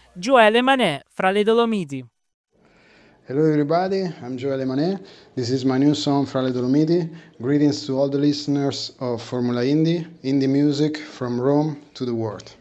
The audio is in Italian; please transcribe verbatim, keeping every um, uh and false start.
Gioele Manè, Fra le Dolomiti. Hello everybody, I'm Joele Mané. This is my new song Fra le Dolomiti. Greetings to all the listeners of Formula Indie, indie music from Rome to the world.